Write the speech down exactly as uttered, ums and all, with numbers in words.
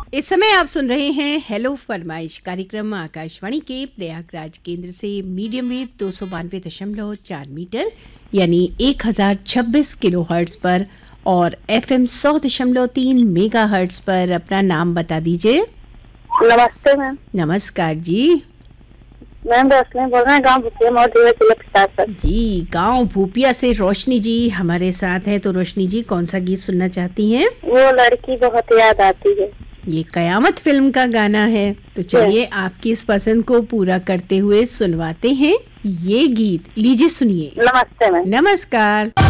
इस समय आप सुन रहे हैं हेलो फरमाइश कार्यक्रम आकाशवाणी के प्रयागराज केंद्र से मीडियम वेव दो सौ बानवे दशमलव चार मीटर यानी एक हजार छब्बीस किलो हर्ट्ज पर और एफएम सौ दशमलव तीन मेगा हर्ट्ज पर। अपना नाम बता दीजिए। नमस्ते मैम। नमस्कार जी। मैम रोशनी बोल रहे हैं, गांव भूपिया मोड़ जिला प्रतापगढ़। जी, गांव भूपिया से रोशनी जी हमारे साथ हैं। तो रोशनी जी, कौन सा गीत सुनना चाहती हैं? वो लड़की बहुत याद आती है। ये कयामत फिल्म का गाना है। तो चलिए आपकी इस पसंद को पूरा करते हुए सुनवाते हैं ये गीत। लीजिए सुनिए। नमस्ते मैम। नमस्कार।